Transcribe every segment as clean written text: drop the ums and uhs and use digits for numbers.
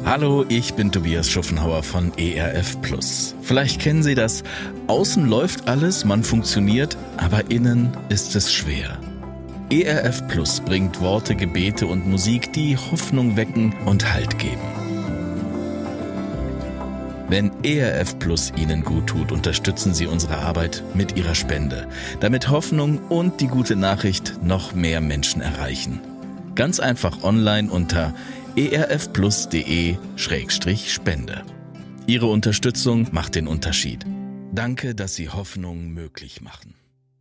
Hallo, ich bin Tobias Schuffenhauer von ERF Plus. Vielleicht kennen Sie das. Außen läuft alles, man funktioniert, aber innen ist es schwer. ERF Plus bringt Worte, Gebete und Musik, die Hoffnung wecken und Halt geben. Wenn ERF Plus Ihnen gut tut, unterstützen Sie unsere Arbeit mit Ihrer Spende, damit Hoffnung und die gute Nachricht noch mehr Menschen erreichen. Ganz einfach online unter erfplus.de/spende. Ihre Unterstützung macht den Unterschied. Danke, dass Sie Hoffnung möglich machen.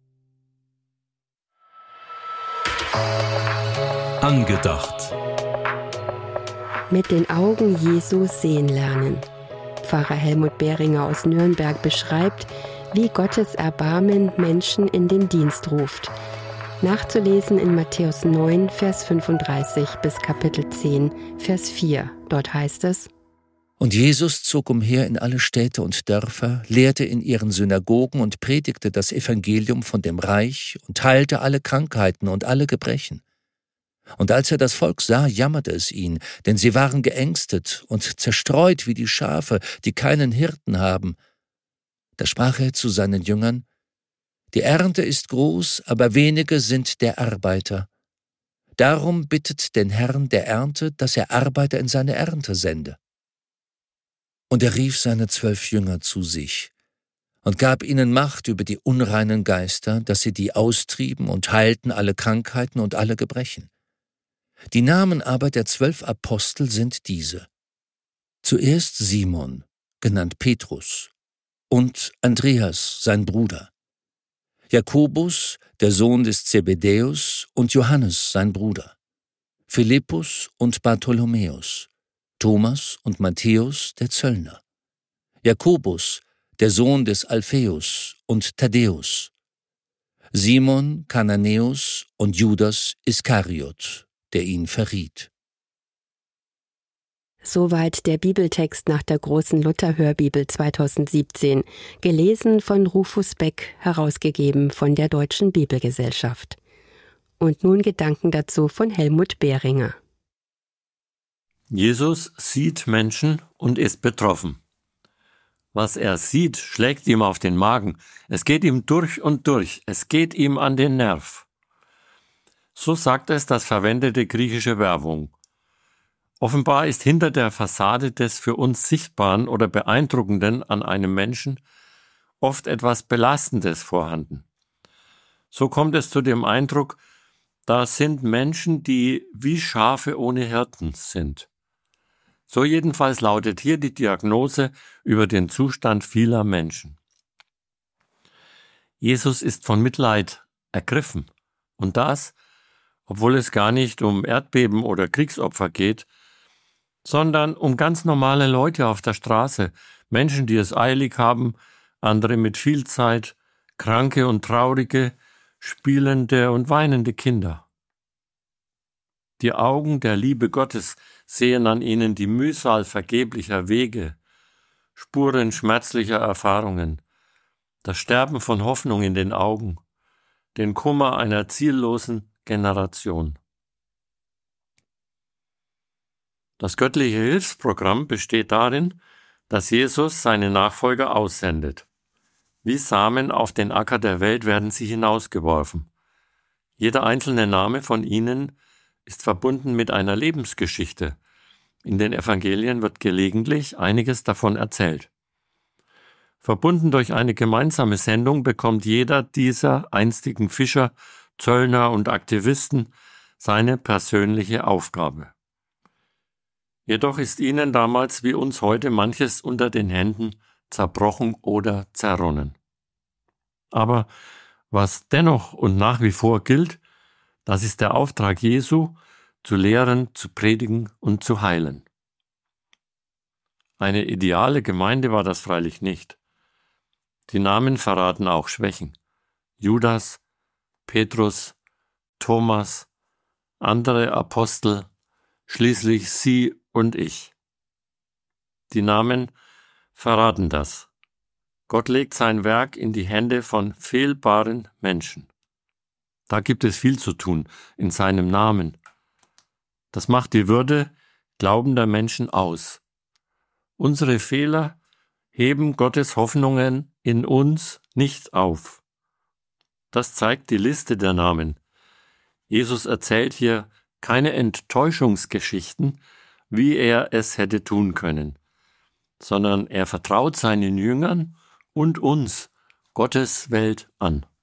Angedacht. Mit den Augen Jesu sehen lernen. Pfarrer Helmut Behringer aus Nürnberg beschreibt, wie Gottes Erbarmen Menschen in den Dienst ruft. Nachzulesen in Matthäus 9, Vers 35 bis Kapitel 10, Vers 4. Dort heißt es: Und Jesus zog umher in alle Städte und Dörfer, lehrte in ihren Synagogen und predigte das Evangelium von dem Reich und heilte alle Krankheiten und alle Gebrechen. Und als er das Volk sah, jammerte es ihn, denn sie waren geängstet und zerstreut wie die Schafe, die keinen Hirten haben. Da sprach er zu seinen Jüngern: Die Ernte ist groß, aber wenige sind der Arbeiter. Darum bittet den Herrn der Ernte, dass er Arbeiter in seine Ernte sende. Und er rief seine 12 Jünger zu sich und gab ihnen Macht über die unreinen Geister, dass sie die austrieben und heilten alle Krankheiten und alle Gebrechen. Die Namen aber der 12 Apostel sind diese: Zuerst Simon, genannt Petrus, und Andreas, sein Bruder, Jakobus, der Sohn des Zebedäus, und Johannes, sein Bruder, Philippus und Bartholomäus, Thomas und Matthäus, der Zöllner, Jakobus, der Sohn des Alpheus, und Thaddäus, Simon Kananäus und Judas Iskariot, der ihn verriet. Soweit der Bibeltext nach der großen Luther-Hörbibel 2017, gelesen von Rufus Beck, herausgegeben von der Deutschen Bibelgesellschaft. Und nun Gedanken dazu von Helmut Behringer. Jesus sieht Menschen und ist betroffen. Was er sieht, schlägt ihm auf den Magen. Es geht ihm durch und durch. Es geht ihm an den Nerv. So sagt es das verwendete griechische Werbung. Offenbar ist hinter der Fassade des für uns Sichtbaren oder Beeindruckenden an einem Menschen oft etwas Belastendes vorhanden. So kommt es zu dem Eindruck, da sind Menschen, die wie Schafe ohne Hirten sind. So jedenfalls lautet hier die Diagnose über den Zustand vieler Menschen. Jesus ist von Mitleid ergriffen. Und das, obwohl es gar nicht um Erdbeben oder Kriegsopfer geht, sondern um ganz normale Leute auf der Straße, Menschen, die es eilig haben, andere mit viel Zeit, kranke und traurige, spielende und weinende Kinder. Die Augen der Liebe Gottes sehen an ihnen die Mühsal vergeblicher Wege, Spuren schmerzlicher Erfahrungen, das Sterben von Hoffnung in den Augen, den Kummer einer ziellosen Generation. Das göttliche Hilfsprogramm besteht darin, dass Jesus seine Nachfolger aussendet. Wie Samen auf den Acker der Welt werden sie hinausgeworfen. Jeder einzelne Name von ihnen ist verbunden mit einer Lebensgeschichte. In den Evangelien wird gelegentlich einiges davon erzählt. Verbunden durch eine gemeinsame Sendung bekommt jeder dieser einstigen Fischer, Zöllner und Aktivisten seine persönliche Aufgabe. Jedoch ist ihnen damals wie uns heute manches unter den Händen zerbrochen oder zerronnen. Aber was dennoch und nach wie vor gilt, das ist der Auftrag Jesu, zu lehren, zu predigen und zu heilen. Eine ideale Gemeinde war das freilich nicht. Die Namen verraten auch Schwächen. Judas, Petrus, Thomas, andere Apostel, schließlich Sie und ich. Die Namen verraten das. Gott legt sein Werk in die Hände von fehlbaren Menschen. Da gibt es viel zu tun in seinem Namen. Das macht die Würde, glaubender Menschen aus. Unsere Fehler heben Gottes Hoffnungen in uns nicht auf. Das zeigt die Liste der Namen. Jesus erzählt hier keine Enttäuschungsgeschichten, wie er es hätte tun können, sondern er vertraut seinen Jüngern und uns Gottes Welt an.